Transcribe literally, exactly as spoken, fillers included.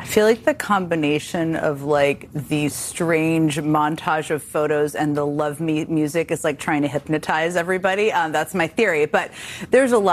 feel like the combination of like the strange montage of photos and the Love Me music is like trying to hypnotize everybody. Um, that's my theory. But there's a lot